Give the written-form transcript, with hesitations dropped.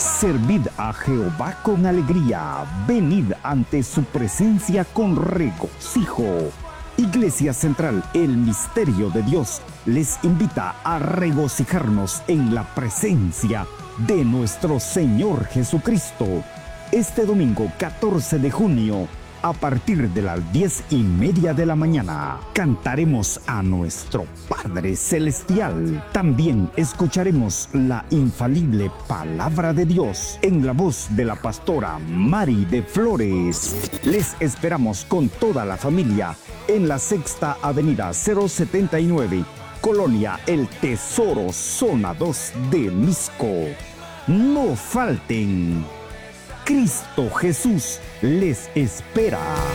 Servid a Jehová con alegría, venid ante su presencia con regocijo. Iglesia Central, el Misterio de Dios, les invita a regocijarnos en la presencia de nuestro Señor Jesucristo. Este domingo 14 de junio, a partir de las 10:30 de la mañana, cantaremos a nuestro Padre Celestial. También escucharemos la infalible Palabra de Dios en la voz de la pastora Mari de Flores. Les esperamos con toda la familia en la Sexta Avenida 079, Colonia El Tesoro, Zona 2 de Misco. No falten. Cristo Jesús les espera.